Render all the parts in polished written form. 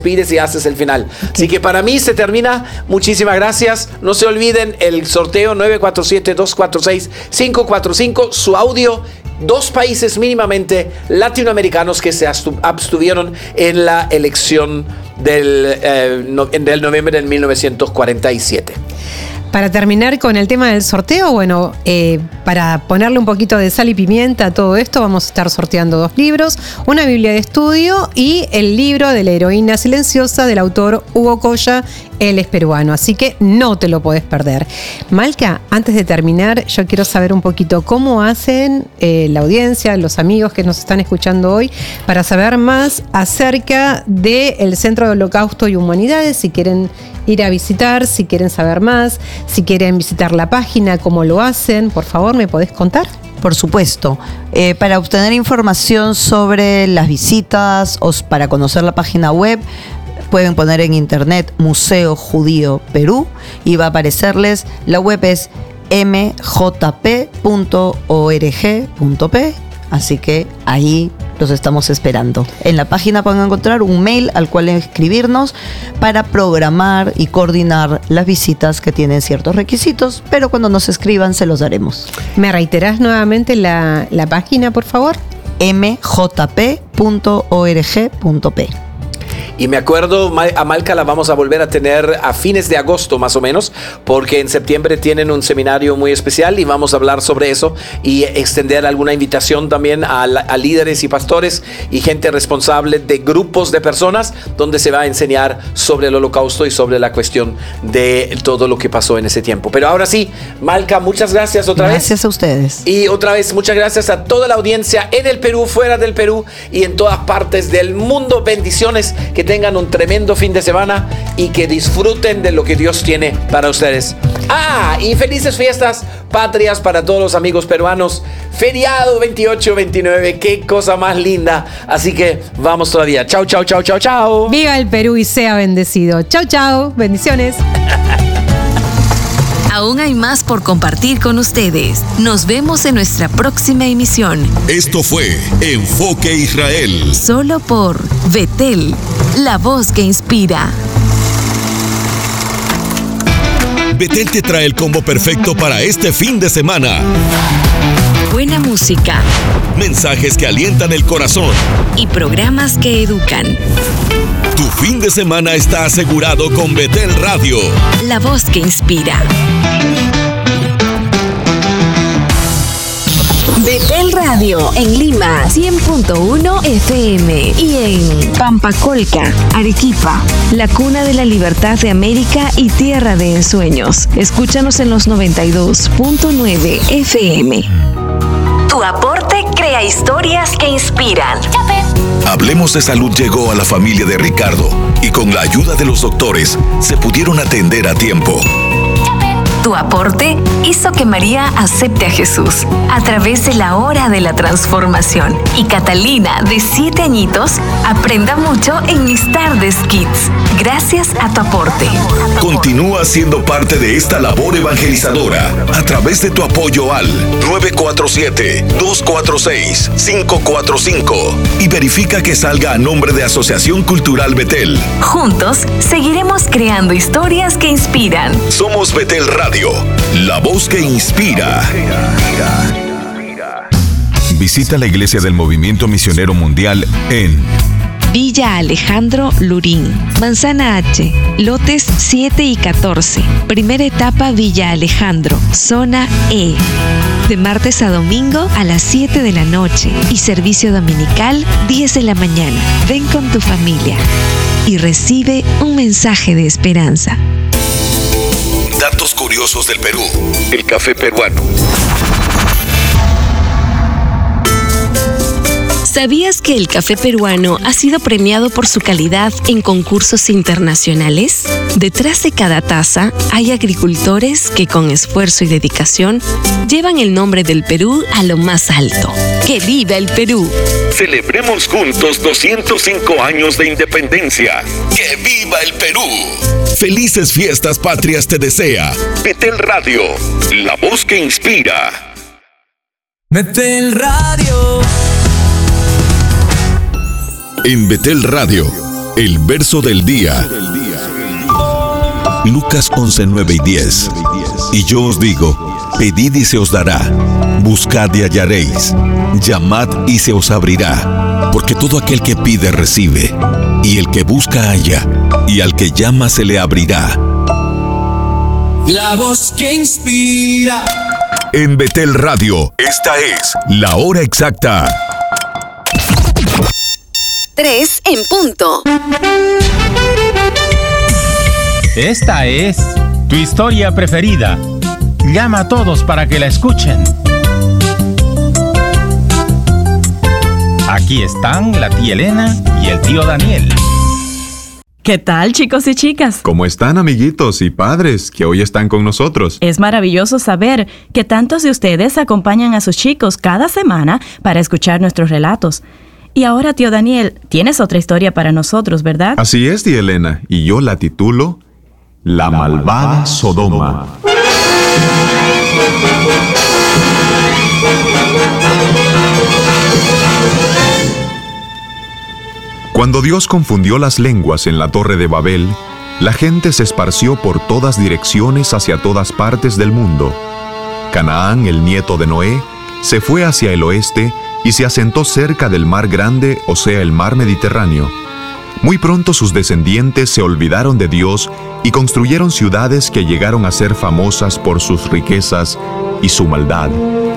pides y haces el final. Así que para mí se termina. Muchísimas gracias. No se olviden el sorteo 947-246-545. Su audio. 2 países mínimamente latinoamericanos que se abstuvieron en la elección del noviembre de 1947. Para terminar con el tema del sorteo, bueno, para ponerle un poquito de sal y pimienta a todo esto, vamos a estar sorteando 2 libros, una Biblia de estudio y el libro de la heroína silenciosa del autor Hugo Coya, Él es peruano, así que no te lo podés perder. Malca, antes de terminar, yo quiero saber un poquito cómo hacen la audiencia, los amigos que nos están escuchando hoy, para saber más acerca del Centro de Holocausto y Humanidades, si quieren ir a visitar, si quieren saber más, si quieren visitar la página, cómo lo hacen, por favor, ¿me podés contar? Por supuesto. Para obtener información sobre las visitas o para conocer la página web, pueden poner en internet Museo Judío Perú y va a aparecerles. La web es mjp.org.p, así que ahí los estamos esperando. En la página pueden encontrar un mail al cual escribirnos para programar y coordinar las visitas que tienen ciertos requisitos, pero cuando nos escriban se los daremos. ¿Me reiterás nuevamente la página, por favor? mjp.org.p. Y me acuerdo, a Malca la vamos a volver a tener a fines de agosto más o menos, porque en septiembre tienen un seminario muy especial y vamos a hablar sobre eso y extender alguna invitación también a líderes y pastores y gente responsable de grupos de personas donde se va a enseñar sobre el Holocausto y sobre la cuestión de todo lo que pasó en ese tiempo. Pero ahora sí, Malca, muchas gracias otra vez. Gracias a ustedes. Y otra vez, muchas gracias a toda la audiencia en el Perú, fuera del Perú y en todas partes del mundo. Bendiciones, que tengan un tremendo fin de semana y que disfruten de lo que Dios tiene para ustedes. Y felices fiestas patrias para todos los amigos peruanos. Feriado 28-29, qué cosa más linda. Así que vamos todavía. Chau, chau, chau, chau, chau. Viva el Perú y sea bendecido. Chau, chau. Bendiciones. Aún hay más por compartir con ustedes. Nos vemos en nuestra próxima emisión. Esto fue Enfoque Israel. Solo por Betel, la voz que inspira. Betel te trae el combo perfecto para este fin de semana. Buena música. Mensajes que alientan el corazón. Y programas que educan. Tu fin de semana está asegurado con Betel Radio. La voz que inspira. Betel Radio en Lima 100.1 FM y en Pampacolca, Arequipa, la cuna de la libertad de América y tierra de ensueños. Escúchanos en los 92.9 FM. Tu aporte crea historias que inspiran. Hablemos de Salud llegó a la familia de Ricardo y con la ayuda de los doctores se pudieron atender a tiempo. Tu aporte hizo que María acepte a Jesús a través de la hora de la transformación. Y Catalina, de 7 añitos, aprenda mucho en Mis Tardes Kids. Gracias a tu aporte. Continúa siendo parte de esta labor evangelizadora a través de tu apoyo al 947-246-545 y verifica que salga a nombre de Asociación Cultural Betel. Juntos seguiremos creando historias que inspiran. Somos Betel Radio, la voz que inspira. Visita la iglesia del Movimiento Misionero Mundial en Villa Alejandro Lurín, Manzana H, lotes 7 y 14. Primera etapa Villa Alejandro, zona E. De martes a domingo a las 7 de la noche y servicio dominical 10 de la mañana. Ven con tu familia y recibe un mensaje de esperanza. Datos curiosos del Perú. El café peruano. ¿Sabías que el café peruano ha sido premiado por su calidad en concursos internacionales? Detrás de cada taza hay agricultores que con esfuerzo y dedicación llevan el nombre del Perú a lo más alto. ¡Que viva el Perú! Celebremos juntos 205 años de independencia. ¡Que viva el Perú! Felices fiestas patrias te desea Betel Radio, la voz que inspira. Betel Radio. En Betel Radio El verso del día. Lucas 11:9 y 10. Y yo os digo, pedid y se os dará, buscad y hallaréis, llamad y se os abrirá, porque todo aquel que pide recibe, y el que busca halla, y al que llama se le abrirá. La voz que inspira. En Betel Radio, esta es la hora exacta. 3 en punto. Esta es tu historia preferida. Llama a todos para que la escuchen. Aquí están la tía Elena y el tío Daniel. ¿Qué tal, chicos y chicas? ¿Cómo están, amiguitos y padres que hoy están con nosotros? Es maravilloso saber que tantos de ustedes acompañan a sus chicos cada semana para escuchar nuestros relatos. Y ahora, tío Daniel, tienes otra historia para nosotros, ¿verdad? Así es, tía Elena, y yo la titulo La malvada Sodoma. Cuando Dios confundió las lenguas en la Torre de Babel, la gente se esparció por todas direcciones hacia todas partes del mundo. Canaán, el nieto de Noé, se fue hacia el oeste y se asentó cerca del mar grande, o sea, el mar Mediterráneo. Muy pronto sus descendientes se olvidaron de Dios y construyeron ciudades que llegaron a ser famosas por sus riquezas y su maldad.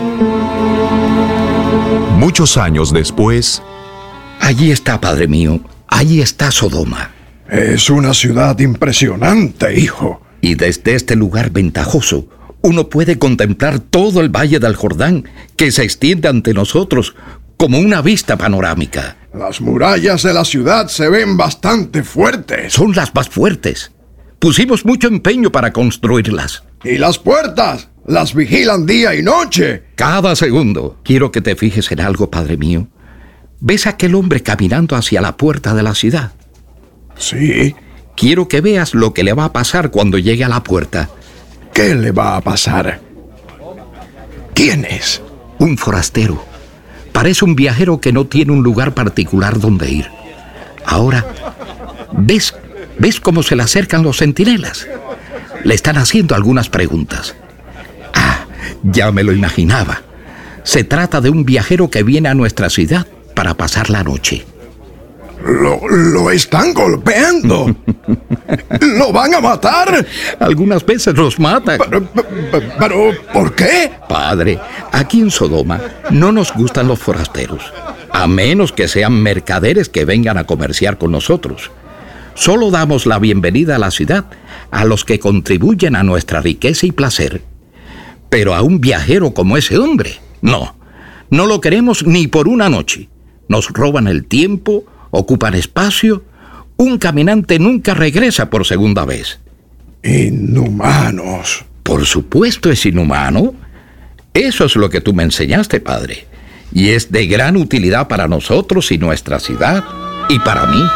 Muchos años después... Allí está, padre mío. Allí está Sodoma. Es una ciudad impresionante, hijo. Y desde este lugar ventajoso, uno puede contemplar todo el valle del Jordán, que se extiende ante nosotros como una vista panorámica. Las murallas de la ciudad se ven bastante fuertes. Son las más fuertes. Pusimos mucho empeño para construirlas. ¿Y las puertas? Las vigilan día y noche. Cada segundo. Quiero que te fijes en algo, padre mío. ¿Ves a aquel hombre caminando hacia la puerta de la ciudad? Sí. Quiero que veas lo que le va a pasar cuando llegue a la puerta. ¿Qué le va a pasar? ¿Quién es? Un forastero. Parece un viajero que no tiene un lugar particular donde ir. Ahora, ¿ves cómo se le acercan los centinelas? Le están haciendo algunas preguntas. Ah, ya me lo imaginaba. Se trata de un viajero que viene a nuestra ciudad para pasar la noche. Lo están golpeando. ¿Lo van a matar? Algunas veces los matan. Pero, ¿por qué? Padre, aquí en Sodoma no nos gustan los forasteros, a menos que sean mercaderes que vengan a comerciar con nosotros. Solo damos la bienvenida a la ciudad a los que contribuyen a nuestra riqueza y placer. Pero a un viajero como ese hombre, no lo queremos ni por una noche. Nos roban el tiempo, ocupan espacio. Un caminante nunca regresa por segunda vez. Inhumanos. Por supuesto es inhumano. Eso es lo que tú me enseñaste, padre. Y es de gran utilidad para nosotros y nuestra ciudad, y para mí.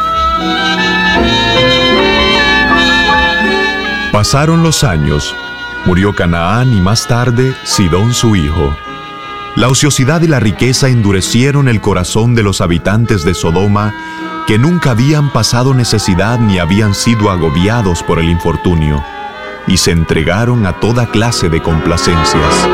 Pasaron los años, murió Canaán y más tarde Sidón su hijo. La ociosidad y la riqueza endurecieron el corazón de los habitantes de Sodoma, que nunca habían pasado necesidad ni habían sido agobiados por el infortunio, y se entregaron a toda clase de complacencias.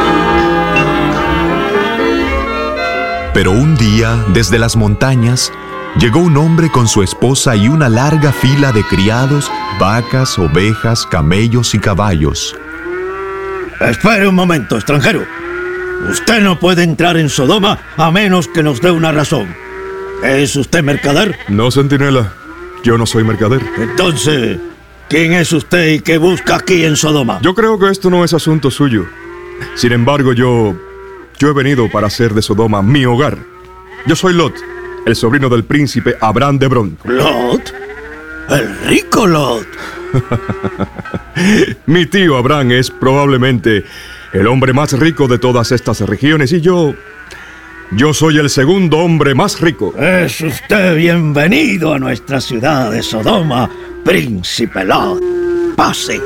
Pero un día, desde las montañas, llegó un hombre con su esposa y una larga fila de criados, vacas, ovejas, camellos y caballos. Espere un momento, extranjero. Usted no puede entrar en Sodoma a menos que nos dé una razón. ¿Es usted mercader? No, centinela. Yo no soy mercader. Entonces, ¿quién es usted y qué busca aquí en Sodoma? Yo creo que esto no es asunto suyo. Sin embargo, yo he venido para hacer de Sodoma mi hogar. Yo soy Lot, el sobrino del príncipe Abraham de Hebrón. ¿Lot? ¡El rico Lot! Mi tío Abraham es probablemente el hombre más rico de todas estas regiones y yo soy el segundo hombre más rico. Es usted bienvenido a nuestra ciudad de Sodoma, príncipe Lot. Pase.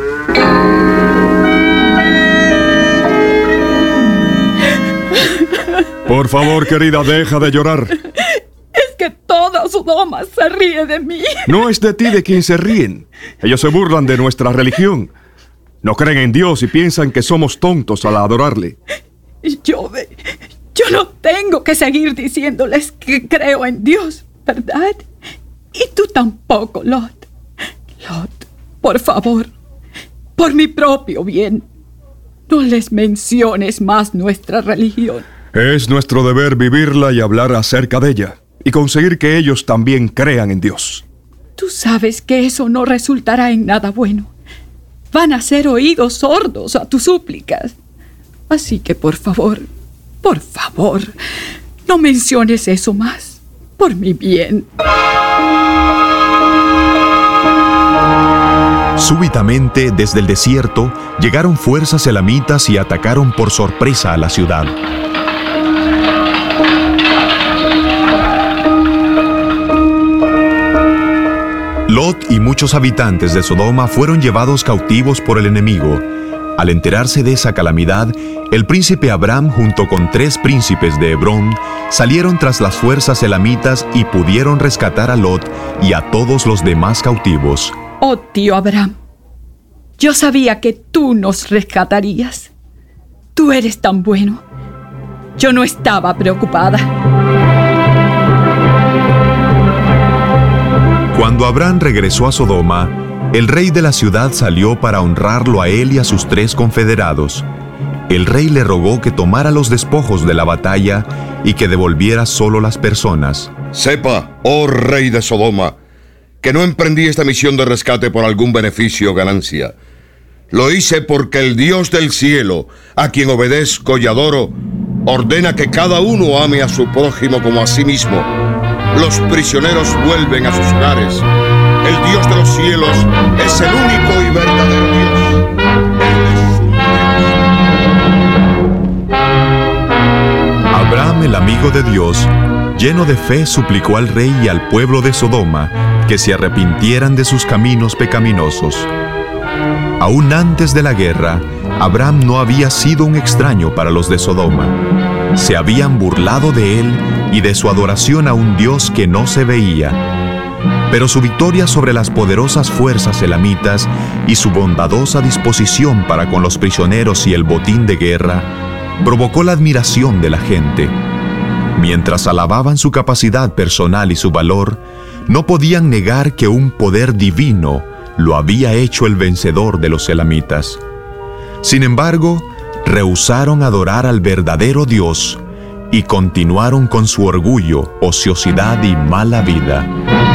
Por favor, querida, deja de llorar. Es que toda toda Sodoma se ríe de mí. No es de ti de quien se ríen. Ellos se burlan de nuestra religión. No creen en Dios y piensan que somos tontos al adorarle. Yo no tengo que seguir diciéndoles que creo en Dios, ¿verdad? Y tú tampoco, Lot. Lot, por favor, por mi propio bien, no les menciones más nuestra religión. Es nuestro deber vivirla y hablar acerca de ella, y conseguir que ellos también crean en Dios. Tú sabes que eso no resultará en nada bueno. Van a ser oídos sordos a tus súplicas. Así que por favor, no menciones eso más, por mi bien. Súbitamente, desde el desierto, llegaron fuerzas elamitas y atacaron por sorpresa a la ciudad. Lot y muchos habitantes de Sodoma fueron llevados cautivos por el enemigo. Al enterarse de esa calamidad, el príncipe Abram junto con 3 príncipes de Hebrón salieron tras las fuerzas elamitas y pudieron rescatar a Lot y a todos los demás cautivos. Oh, tío Abram, yo sabía que tú nos rescatarías. Tú eres tan bueno. Yo no estaba preocupada. Cuando Abram regresó a Sodoma, el rey de la ciudad salió para honrarlo a él y a sus 3 confederados. El rey le rogó que tomara los despojos de la batalla y que devolviera solo las personas. Sepa, oh rey de Sodoma, que no emprendí esta misión de rescate por algún beneficio o ganancia. Lo hice porque el Dios del cielo, a quien obedezco y adoro, ordena que cada uno ame a su prójimo como a sí mismo. Los prisioneros vuelven a sus hogares. El Dios de los cielos es el único y verdadero Dios. Abram, el amigo de Dios, lleno de fe, suplicó al rey y al pueblo de Sodoma que se arrepintieran de sus caminos pecaminosos. Aún antes de la guerra, Abram no había sido un extraño para los de Sodoma. Se habían burlado de él y de su adoración a un Dios que no se veía. Pero su victoria sobre las poderosas fuerzas elamitas y su bondadosa disposición para con los prisioneros y el botín de guerra provocó la admiración de la gente. Mientras alababan su capacidad personal y su valor, no podían negar que un poder divino lo había hecho el vencedor de los elamitas. Sin embargo, rehusaron adorar al verdadero Dios y continuaron con su orgullo, ociosidad y mala vida.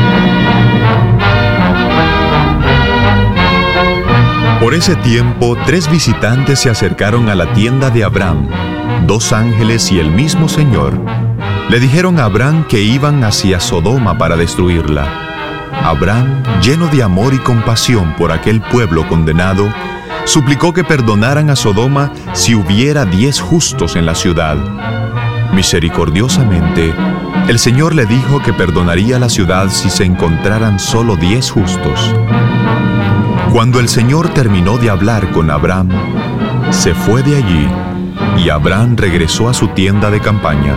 Por ese tiempo, 3 visitantes se acercaron a la tienda de Abram, 2 ángeles y el mismo Señor. Le dijeron a Abram que iban hacia Sodoma para destruirla. Abram, lleno de amor y compasión por aquel pueblo condenado, suplicó que perdonaran a Sodoma si hubiera 10 justos en la ciudad. Misericordiosamente, el Señor le dijo que perdonaría la ciudad si se encontraran solo 10 justos. Cuando el Señor terminó de hablar con Abram, se fue de allí y Abram regresó a su tienda de campaña.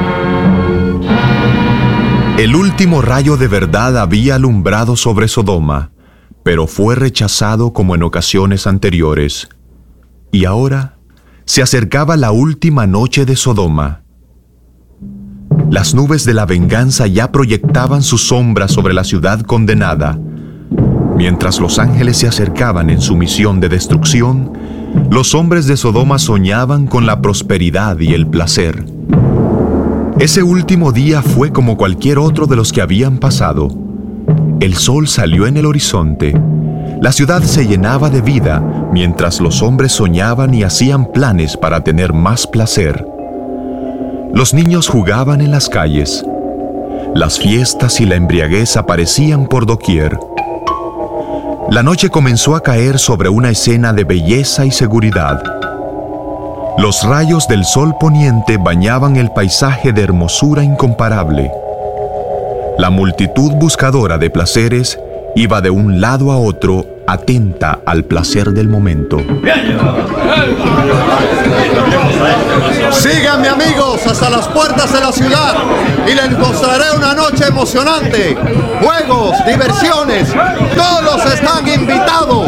El último rayo de verdad había alumbrado sobre Sodoma, pero fue rechazado como en ocasiones anteriores. Y ahora se acercaba la última noche de Sodoma. Las nubes de la venganza ya proyectaban su sombra sobre la ciudad condenada. Mientras los ángeles se acercaban en su misión de destrucción, los hombres de Sodoma soñaban con la prosperidad y el placer. Ese último día fue como cualquier otro de los que habían pasado. El sol salió en el horizonte. La ciudad se llenaba de vida, mientras los hombres soñaban y hacían planes para tener más placer. Los niños jugaban en las calles. Las fiestas y la embriaguez aparecían por doquier. La noche comenzó a caer sobre una escena de belleza y seguridad. Los rayos del sol poniente bañaban el paisaje de hermosura incomparable. La multitud buscadora de placeres iba de un lado a otro atenta al placer del momento. Síganme, amigos, hasta las puertas de la ciudad y les mostraré una noche emocionante. Juegos, diversiones, todos están invitados.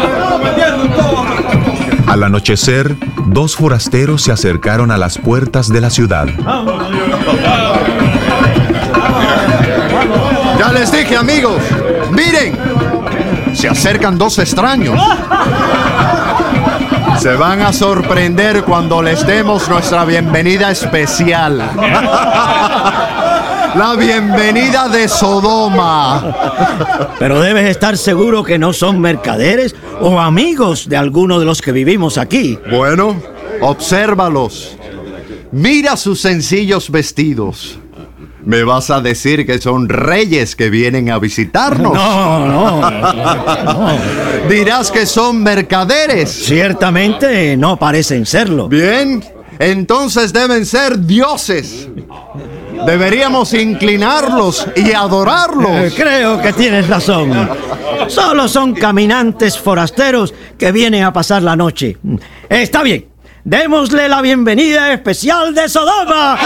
Al anochecer, 2 forasteros se acercaron a las puertas de la ciudad. Ya les dije, amigos, miren, se acercan 2 extraños. Se van a sorprender cuando les demos nuestra bienvenida especial. La bienvenida de Sodoma. Pero debes estar seguro que no son mercaderes o amigos de alguno de los que vivimos aquí. Bueno, obsérvalos. Mira sus sencillos vestidos. ¿Me vas a decir que son reyes que vienen a visitarnos? No. ¿Dirás que son mercaderes? Ciertamente no parecen serlo. Bien, entonces deben ser dioses. Deberíamos inclinarlos y adorarlos. Creo que tienes razón. Solo son caminantes forasteros que vienen a pasar la noche. Está bien. Démosle la bienvenida especial de Sodoma.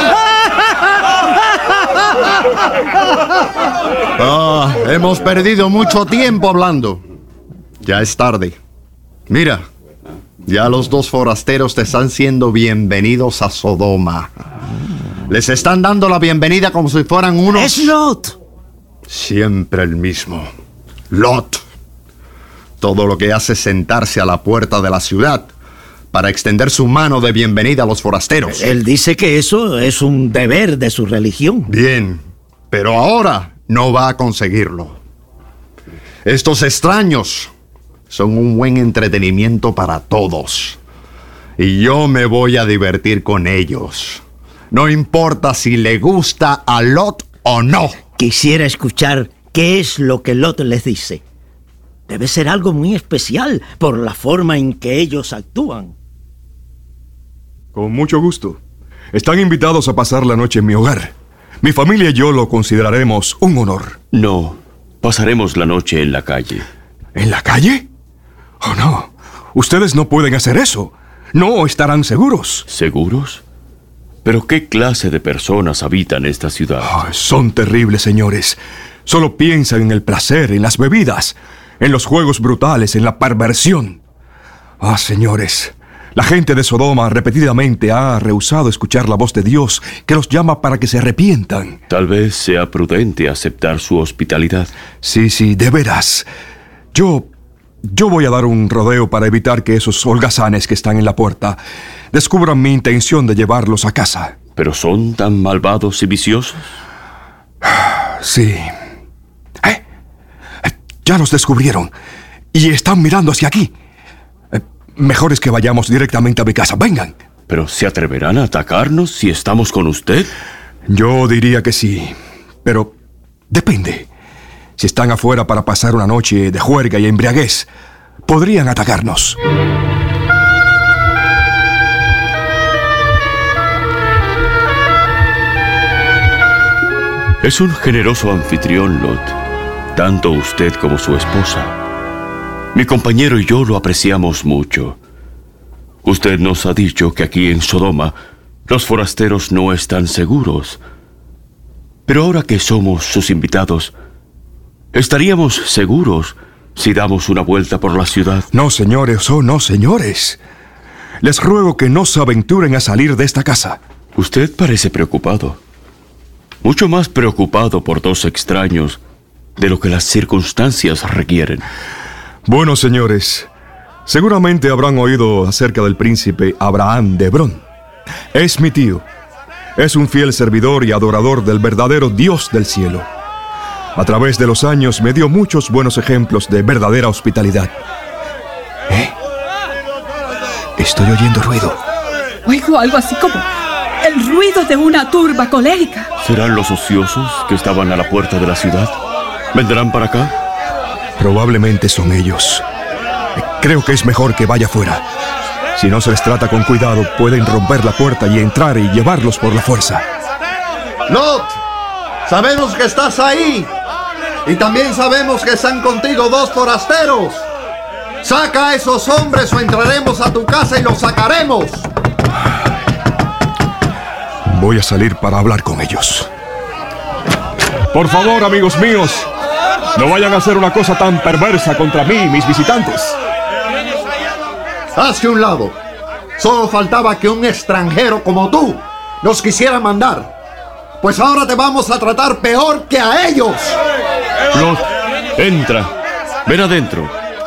Hemos perdido mucho tiempo hablando. Ya es tarde. Mira, ya los 2 forasteros te están siendo bienvenidos a Sodoma. Les están dando la bienvenida como si fueran unos... ¡Es Lot! Siempre el mismo. Lot. Todo lo que hace es sentarse a la puerta de la ciudad para extender su mano de bienvenida a los forasteros. Él dice que eso es un deber de su religión. Bien, pero ahora no va a conseguirlo. Estos extraños son un buen entretenimiento para todos. Y yo me voy a divertir con ellos. No importa si le gusta a Lot o no. Quisiera escuchar qué es lo que Lot les dice. Debe ser algo muy especial por la forma en que ellos actúan. Con mucho gusto. Están invitados a pasar la noche en mi hogar. Mi familia y yo lo consideraremos un honor. No, pasaremos la noche en la calle. ¿En la calle? Oh, no. Ustedes no pueden hacer eso. No estarán seguros. ¿Seguros? ¿Pero qué clase de personas habitan esta ciudad? Son terribles, señores. Solo piensan en el placer, en las bebidas, en los juegos brutales, en la perversión. Señores, la gente de Sodoma repetidamente ha rehusado escuchar la voz de Dios que los llama para que se arrepientan. Tal vez sea prudente aceptar su hospitalidad. Sí, de veras. Yo voy a dar un rodeo para evitar que esos holgazanes que están en la puerta descubran mi intención de llevarlos a casa. ¿Pero son tan malvados y viciosos? Sí. Ya los descubrieron y están mirando hacia aquí. Mejor es que vayamos directamente a mi casa. Vengan. ¿Pero se atreverán a atacarnos si estamos con usted? Yo diría que sí, pero depende. Si están afuera para pasar una noche de juerga y embriaguez, podrían atacarnos. Es un generoso anfitrión, Lot. Tanto usted como su esposa. Mi compañero y yo lo apreciamos mucho. Usted nos ha dicho que aquí en Sodoma los forasteros no están seguros. Pero ahora que somos sus invitados, ¿estaríamos seguros si damos una vuelta por la ciudad? No, señores, no, señores. Les ruego que no se aventuren a salir de esta casa. Usted parece preocupado. Mucho más preocupado por 2 extraños de lo que las circunstancias requieren. Bueno, señores, seguramente habrán oído acerca del príncipe Abraham de Hebrón. Es mi tío. Es un fiel servidor y adorador del verdadero Dios del cielo. A través de los años me dio muchos buenos ejemplos de verdadera hospitalidad. Estoy oyendo ruido. Oigo algo así como el ruido de una turba colérica. ¿Serán los ociosos que estaban a la puerta de la ciudad? ¿Vendrán para acá? Probablemente son ellos. Creo que es mejor que vaya fuera. Si no se les trata con cuidado, pueden romper la puerta y entrar y llevarlos por la fuerza. Lot, sabemos que estás ahí. Y también sabemos que están contigo 2 forasteros. Saca a esos hombres o entraremos a tu casa y los sacaremos. Voy a salir para hablar con ellos. Por favor, amigos míos, no vayan a hacer una cosa tan perversa contra mí y mis visitantes. Hazte un lado. Solo faltaba que un extranjero como tú nos quisiera mandar. Pues ahora te vamos a tratar peor que a ellos. Lot, entra. Ven adentro.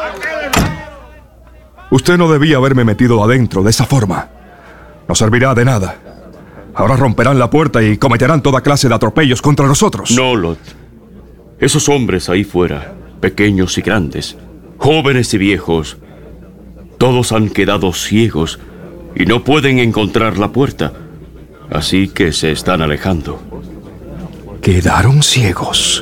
Usted no debía haberme metido adentro de esa forma. No servirá de nada. Ahora romperán la puerta y cometerán toda clase de atropellos contra nosotros. No, Lot. Esos hombres ahí fuera, pequeños y grandes, jóvenes y viejos, todos han quedado ciegos y no pueden encontrar la puerta. Así que se están alejando. ¿Quedaron ciegos?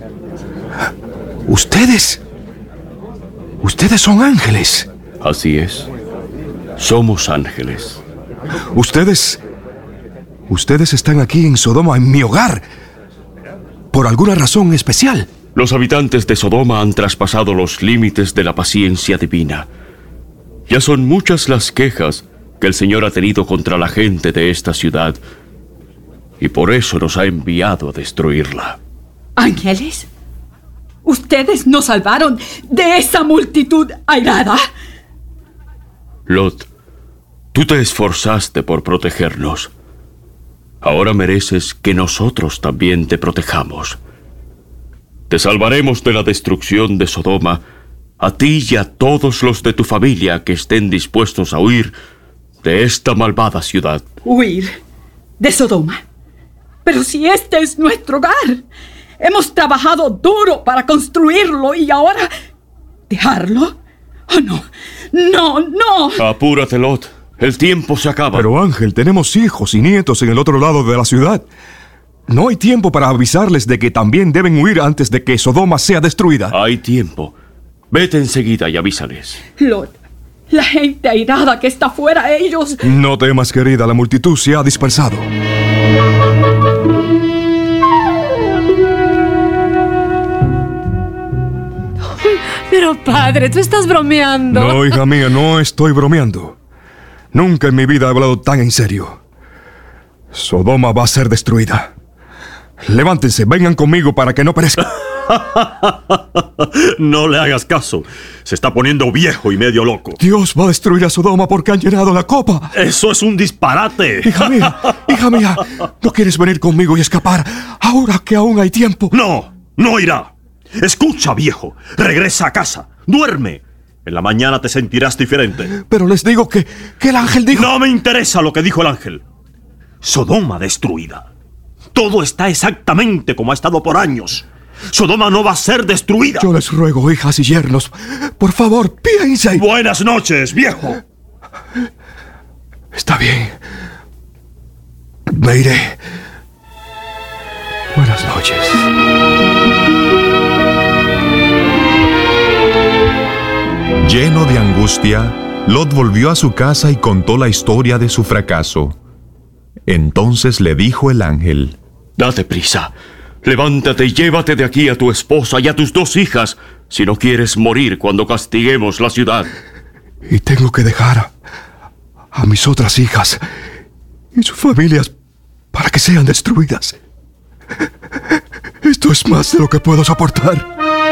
¿Ustedes son ángeles? Así es. Somos ángeles. Ustedes están aquí en Sodoma, en mi hogar, por alguna razón especial. Los habitantes de Sodoma han traspasado los límites de la paciencia divina. Ya son muchas las quejas que el Señor ha tenido contra la gente de esta ciudad, y por eso nos ha enviado a destruirla. ¿Ángeles? ¿Ustedes nos salvaron de esa multitud airada? Lot, tú te esforzaste por protegernos. Ahora mereces que nosotros también te protejamos. Te salvaremos de la destrucción de Sodoma, a ti y a todos los de tu familia que estén dispuestos a huir de esta malvada ciudad. ¿Huir de Sodoma? Pero si este es nuestro hogar. Hemos trabajado duro para construirlo y ahora... ¿dejarlo? ¡Oh, no! ¡No, no! Apúrate, Lot. El tiempo se acaba. Pero Ángel, tenemos hijos y nietos en el otro lado de la ciudad. No hay tiempo para avisarles de que también deben huir antes de que Sodoma sea destruida. Hay tiempo. Vete enseguida y avísales. Lot, la gente airada que está afuera, ellos... No temas, querida, la multitud se ha dispersado. Pero padre, tú estás bromeando. No, hija mía, no estoy bromeando. Nunca en mi vida he hablado tan en serio. Sodoma va a ser destruida. Levántense, vengan conmigo para que no perezcan. No le hagas caso. Se está poniendo viejo y medio loco. Dios va a destruir a Sodoma porque han llenado la copa. Eso es un disparate. Hija mía, ¿no quieres venir conmigo y escapar ahora que aún hay tiempo? No, no irá. Escucha, viejo. Regresa a casa. Duerme. En la mañana te sentirás diferente. Pero les digo que el ángel dijo... No me interesa lo que dijo el ángel. Sodoma destruida. Todo está exactamente como ha estado por años. Sodoma no va a ser destruida. Yo les ruego, hijas y yernos, por favor, piensen. Buenas noches, viejo. Está bien. Me iré. Buenas noches. Lleno de angustia, Lot volvió a su casa y contó la historia de su fracaso. Entonces le dijo el ángel: Date prisa. Levántate y llévate de aquí a tu esposa y a tus 2 hijas, si no quieres morir cuando castiguemos la ciudad. Y tengo que dejar a mis otras hijas y sus familias para que sean destruidas. Esto es más de lo que puedo soportar.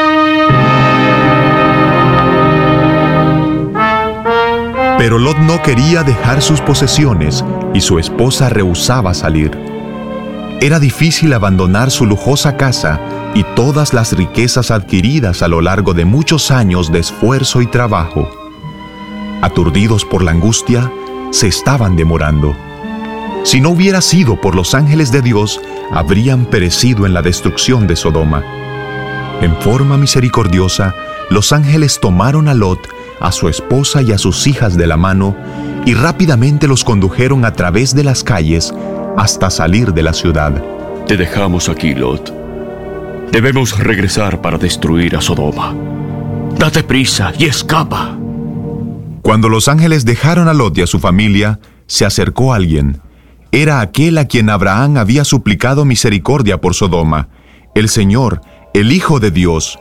Pero Lot no quería dejar sus posesiones y su esposa rehusaba salir. Era difícil abandonar su lujosa casa y todas las riquezas adquiridas a lo largo de muchos años de esfuerzo y trabajo. Aturdidos por la angustia, se estaban demorando. Si no hubiera sido por los ángeles de Dios, habrían perecido en la destrucción de Sodoma. En forma misericordiosa, los ángeles tomaron a Lot, a su esposa y a sus hijas de la mano, y rápidamente los condujeron a través de las calles hasta salir de la ciudad. Te dejamos aquí, Lot. Debemos regresar para destruir a Sodoma. Date prisa y escapa. Cuando los ángeles dejaron a Lot y a su familia, se acercó alguien. Era aquel a quien Abraham había suplicado misericordia por Sodoma, el Señor, el Hijo de Dios.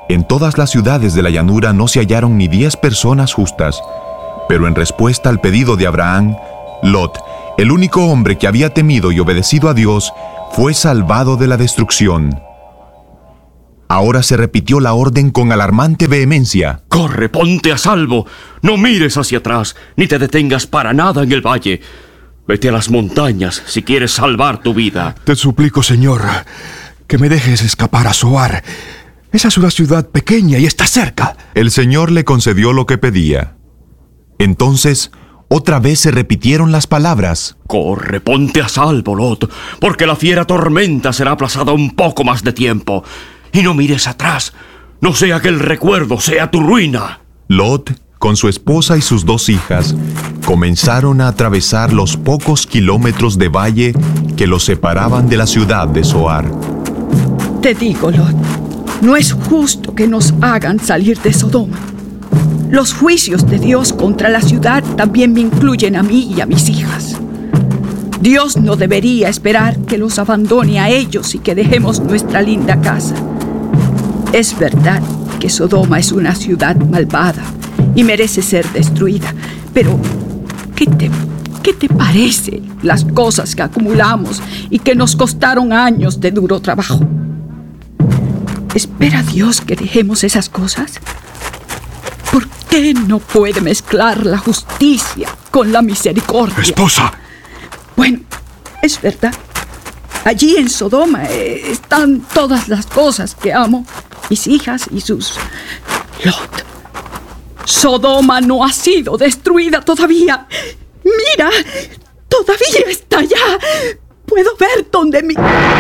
En todas las ciudades de la llanura no se hallaron ni 10 personas justas, pero en respuesta al pedido de Abraham, Lot, el único hombre que había temido y obedecido a Dios, fue salvado de la destrucción. Ahora se repitió la orden con alarmante vehemencia. ¡Corre, ponte a salvo! No mires hacia atrás, ni te detengas para nada en el valle. Vete a las montañas si quieres salvar tu vida. Te suplico, Señor, que me dejes escapar a Zoar. Esa es una ciudad pequeña y está cerca. El Señor le concedió lo que pedía. Entonces, otra vez se repitieron las palabras. Corre, ponte a salvo, Lot, porque la fiera tormenta será aplazada un poco más de tiempo. Y no mires atrás, no sea que el recuerdo sea tu ruina. Lot, con su esposa y sus 2 hijas, comenzaron a atravesar los pocos kilómetros de valle que los separaban de la ciudad de Zoar. Te digo, Lot, no es justo que nos hagan salir de Sodoma. Los juicios de Dios contra la ciudad también me incluyen a mí y a mis hijas. Dios no debería esperar que los abandone a ellos y que dejemos nuestra linda casa. Es verdad que Sodoma es una ciudad malvada y merece ser destruida, pero ¿qué te parece las cosas que acumulamos y que nos costaron años de duro trabajo? ¿Espera Dios que dejemos esas cosas? ¿Por qué no puede mezclar la justicia con la misericordia? ¡Esposa! Bueno, es verdad. Allí en Sodoma están todas las cosas que amo, mis hijas y sus... Lot. Sodoma no ha sido destruida todavía. Mira, todavía está allá. Puedo ver dónde mi...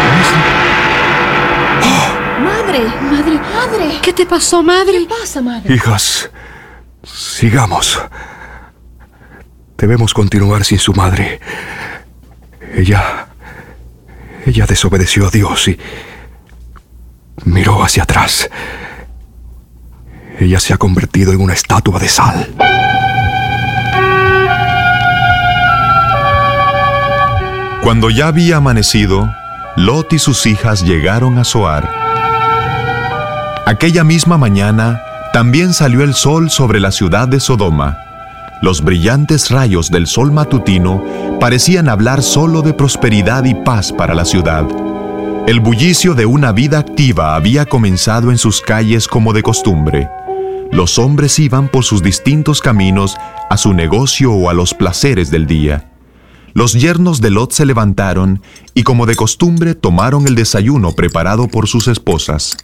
Madre. ¿Qué te pasó, madre? ¿Qué pasa, madre? Hijas, sigamos. Debemos continuar sin su madre. Ella desobedeció a Dios y miró hacia atrás. Ella se ha convertido en una estatua de sal. Cuando ya había amanecido, Lot y sus hijas llegaron a Zoar. Aquella misma mañana, también salió el sol sobre la ciudad de Sodoma. Los brillantes rayos del sol matutino parecían hablar solo de prosperidad y paz para la ciudad. El bullicio de una vida activa había comenzado en sus calles como de costumbre. Los hombres iban por sus distintos caminos a su negocio o a los placeres del día. Los yernos de Lot se levantaron y, como de costumbre, tomaron el desayuno preparado por sus esposas.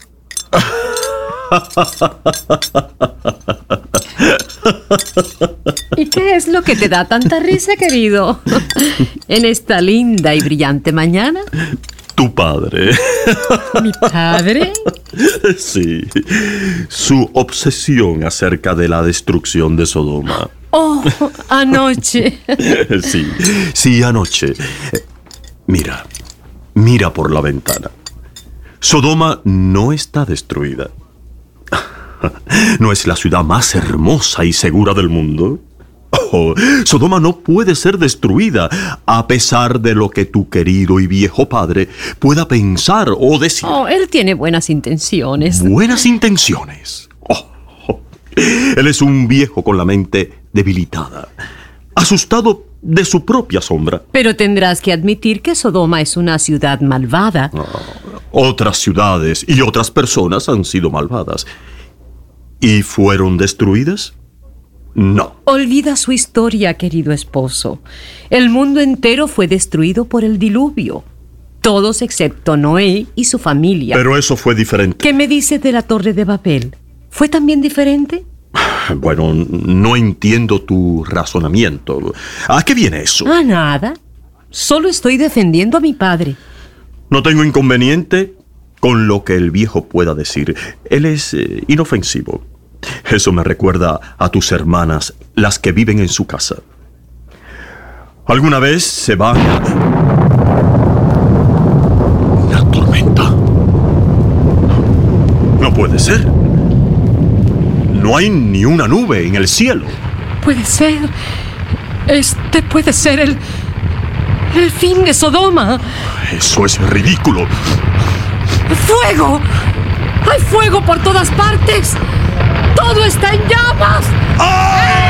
¿Y qué es lo que te da tanta risa, querido? En esta linda y brillante mañana. Tu padre. ¿Mi padre? Sí, su obsesión acerca de la destrucción de Sodoma. Oh, anoche. Sí, anoche. Mira por la ventana. Sodoma no está destruida. ¿No es la ciudad más hermosa y segura del mundo? Oh, Sodoma no puede ser destruida, a pesar de lo que tu querido y viejo padre pueda pensar o decir. Oh, él tiene buenas intenciones. ¿Buenas intenciones? Él es un viejo con la mente debilitada, asustado de su propia sombra. Pero tendrás que admitir que Sodoma es una ciudad malvada. Otras ciudades y otras personas han sido malvadas. ¿Y fueron destruidas? No. Olvida su historia, querido esposo. El mundo entero fue destruido por el diluvio. Todos excepto Noé y su familia. Pero eso fue diferente. ¿Qué me dices de la Torre de Babel? ¿Fue también diferente? Bueno, no entiendo tu razonamiento. ¿A qué viene eso? A nada. Solo estoy defendiendo a mi padre. No tengo inconveniente con lo que el viejo pueda decir. Él es inofensivo. Eso me recuerda a tus hermanas, las que viven en su casa. ¿Alguna vez se van a... ¿Una tormenta? No puede ser. No hay ni una nube en el cielo. Puede ser. Este puede ser el fin de Sodoma. Eso es ridículo. ¡Fuego! ¡Hay fuego por todas partes! ¡Todo está en llamas! ¡Ah!